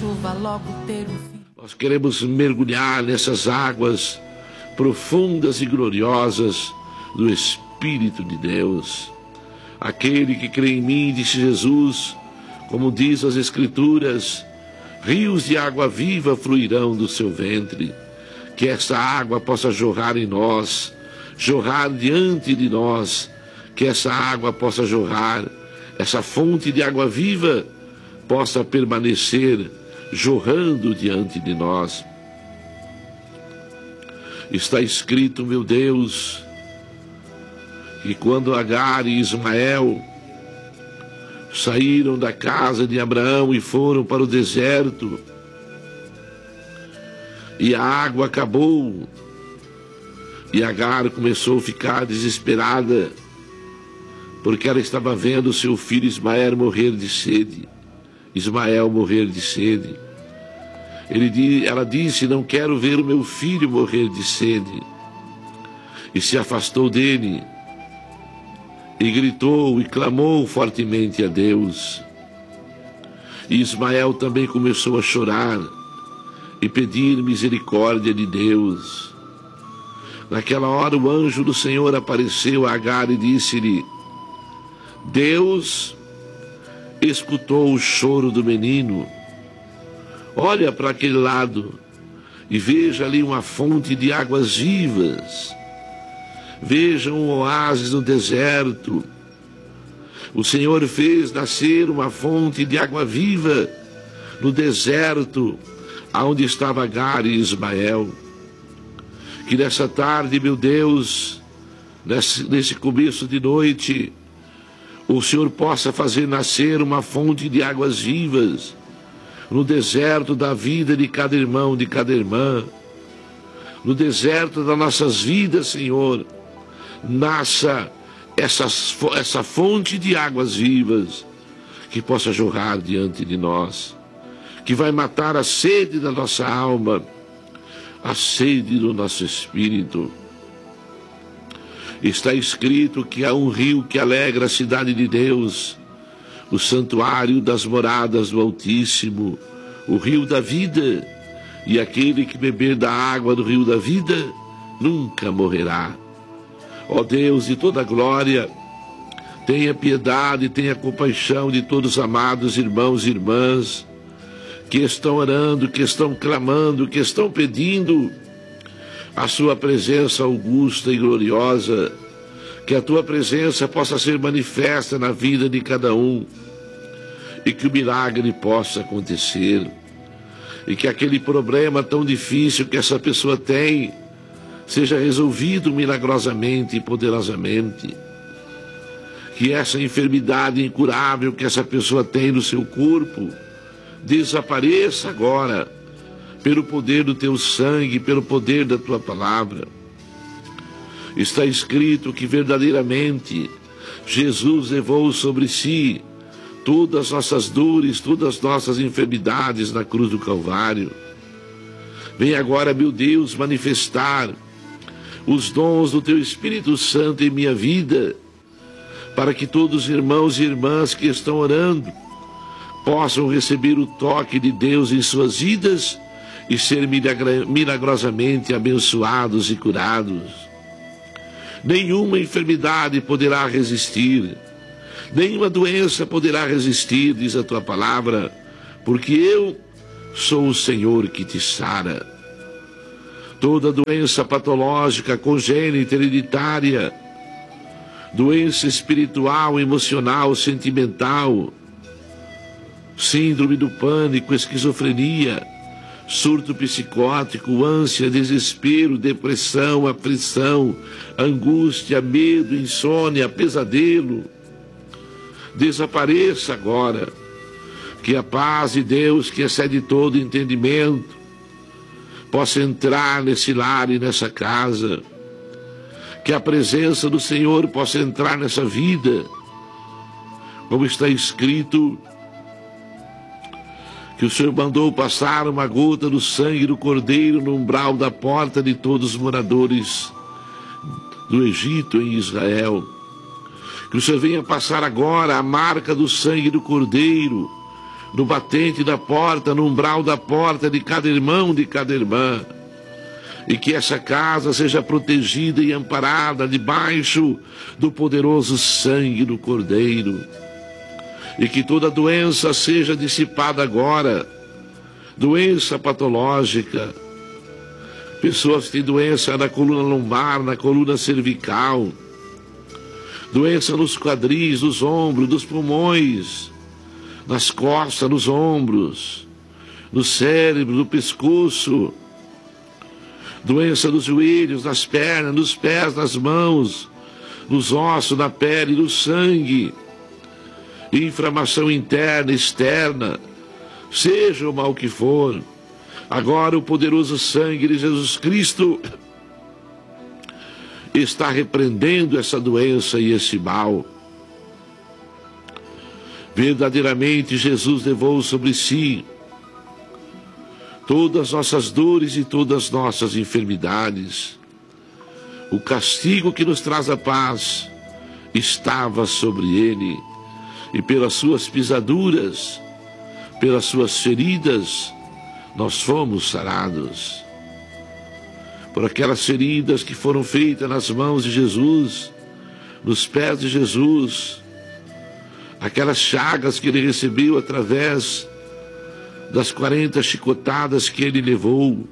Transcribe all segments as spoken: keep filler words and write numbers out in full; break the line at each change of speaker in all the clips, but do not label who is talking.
chuva logo ter um fim.
Nós queremos mergulhar nessas águas profundas e gloriosas do Espírito de Deus. Aquele que crê em mim, disse Jesus, como diz as Escrituras, rios de água viva fluirão do seu ventre. Que essa água possa jorrar em nós, jorrar diante de nós, que essa água possa jorrar, essa fonte de água viva possa permanecer jorrando diante de nós. Está escrito, meu Deus, que quando Agar e Ismael saíram da casa de Abraão e foram para o deserto, e a água acabou, e Agar começou a ficar desesperada, porque ela estava vendo seu filho Ismael morrer de sede. Ismael morrer de sede. Ele, ela disse, não quero ver o meu filho morrer de sede. E se afastou dele, e gritou e clamou fortemente a Deus. E Ismael também começou a chorar e pedir misericórdia de Deus. Naquela hora o anjo do Senhor apareceu a Agar e disse-lhe, Deus escutou o choro do menino. Olha para aquele lado e veja ali uma fonte de águas vivas. Veja um oásis no deserto. O Senhor fez nascer uma fonte de água viva no deserto, aonde estava Agar e Ismael. Que nessa tarde, meu Deus, nesse, nesse começo de noite, o Senhor possa fazer nascer uma fonte de águas vivas no deserto da vida de cada irmão, de cada irmã. No deserto das nossas vidas, Senhor, nasça essa, essa fonte de águas vivas que possa jorrar diante de nós, que vai matar a sede da nossa alma, a sede do nosso espírito. Está escrito que há um rio que alegra a cidade de Deus, o santuário das moradas do Altíssimo, o rio da vida, e aquele que beber da água do rio da vida nunca morrerá. Ó Deus de toda glória, tenha piedade, tenha compaixão de todos os amados irmãos e irmãs que estão orando, que estão clamando, que estão pedindo a sua presença augusta e gloriosa, que a tua presença possa ser manifesta na vida de cada um, e que o milagre possa acontecer, e que aquele problema tão difícil que essa pessoa tem seja resolvido milagrosamente e poderosamente, que essa enfermidade incurável que essa pessoa tem no seu corpo desapareça agora, pelo poder do teu sangue, pelo poder da tua palavra. Está escrito que verdadeiramente Jesus levou sobre si todas as nossas dores, todas as nossas enfermidades na cruz do Calvário. Vem agora, meu Deus, manifestar os dons do teu Espírito Santo em minha vida, para que todos os irmãos e irmãs que estão orando possam receber o toque de Deus em suas vidas e ser milagrosamente abençoados e curados. Nenhuma enfermidade poderá resistir, nenhuma doença poderá resistir, diz a tua palavra, porque eu sou o Senhor que te sara. Toda doença patológica, congênita, hereditária, doença espiritual, emocional, sentimental, síndrome do pânico, esquizofrenia, surto psicótico, ânsia, desespero, depressão, aflição, angústia, medo, insônia, pesadelo, desapareça agora. Que a paz de Deus, que excede todo entendimento, possa entrar nesse lar e nessa casa. Que a presença do Senhor possa entrar nessa vida, como está escrito, que o Senhor mandou passar uma gota do sangue do Cordeiro no umbral da porta de todos os moradores do Egito em Israel. Que o Senhor venha passar agora a marca do sangue do Cordeiro no batente da porta, no umbral da porta de cada irmão, de cada irmã. E que essa casa seja protegida e amparada debaixo do poderoso sangue do Cordeiro. E que toda doença seja dissipada agora, doença patológica. Pessoas que têm doença na coluna lombar, na coluna cervical, doença nos quadris, nos ombros, nos pulmões, nas costas, nos ombros, no cérebro, no pescoço, doença nos joelhos, nas pernas, nos pés, nas mãos, nos ossos, na pele, no sangue, inflamação interna, externa, seja o mal que for, agora o poderoso sangue de Jesus Cristo está repreendendo essa doença e esse mal. Verdadeiramente Jesus levou sobre si todas as nossas dores e todas as nossas enfermidades. O castigo que nos traz a paz estava sobre ele, e pelas suas pisaduras, pelas suas feridas, nós fomos sarados. Por aquelas feridas que foram feitas nas mãos de Jesus, nos pés de Jesus, aquelas chagas que ele recebeu através das quarenta chicotadas que ele levou,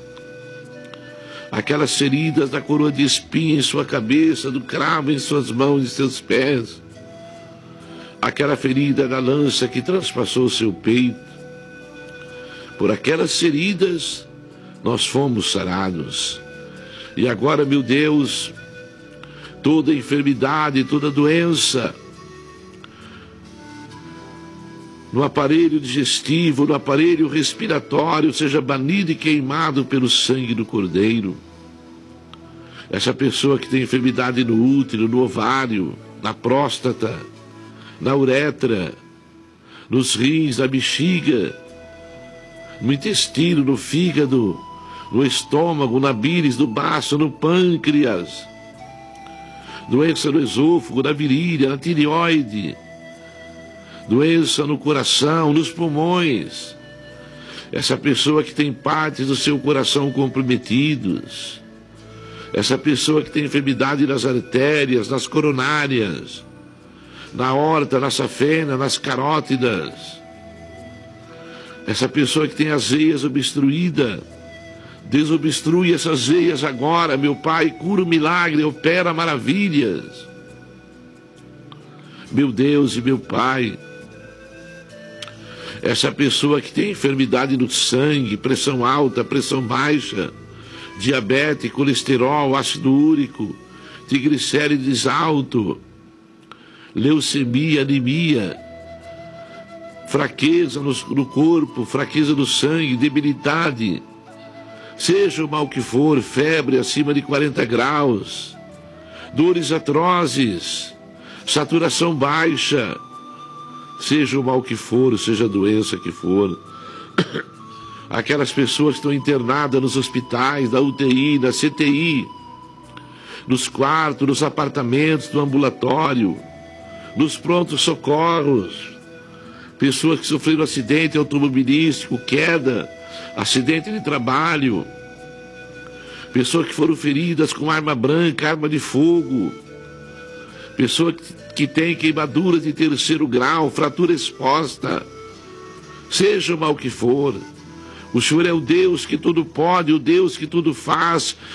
aquelas feridas da coroa de espinho em sua cabeça, do cravo em suas mãos e seus pés, aquela ferida da lança que transpassou seu peito. Por aquelas feridas nós fomos sarados. E agora, meu Deus, toda enfermidade, toda doença no aparelho digestivo, no aparelho respiratório, seja banido e queimado pelo sangue do Cordeiro. Essa pessoa que tem enfermidade no útero, no ovário, na próstata, na uretra, nos rins, na bexiga, no intestino, no fígado, no estômago, na bíris, no baço, no pâncreas, doença no esôfago, na virilha, na tireoide, doença no coração, nos pulmões. Essa pessoa que tem partes do seu coração comprometidos, essa pessoa que tem enfermidade nas artérias, nas coronárias, na aorta, na safena, nas carótidas, essa pessoa que tem as veias obstruídas, desobstrui essas veias agora, meu Pai, cura o milagre, opera maravilhas. Meu Deus e meu Pai, essa pessoa que tem enfermidade no sangue, pressão alta, pressão baixa, diabetes, colesterol, ácido úrico, triglicérides alto, leucemia, anemia, fraqueza no, no corpo, fraqueza no sangue, debilidade, seja o mal que for, febre acima de quarenta graus, dores atrozes, saturação baixa, seja o mal que for, seja a doença que for, aquelas pessoas que estão internadas nos hospitais, na U T I, na C T I, nos quartos, nos apartamentos, no ambulatório, nos prontos socorros, pessoas que sofreram acidente automobilístico, queda, acidente de trabalho, pessoas que foram feridas com arma branca, arma de fogo, pessoas que têm queimaduras de terceiro grau, fratura exposta, seja o mal que for, o Senhor é o Deus que tudo pode, o Deus que tudo faz,